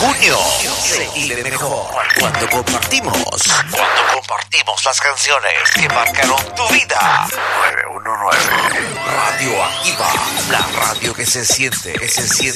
junio se vive mejor cuando compartimos las canciones que marcaron tu vida. 919 Radio Activa, la radio que se siente,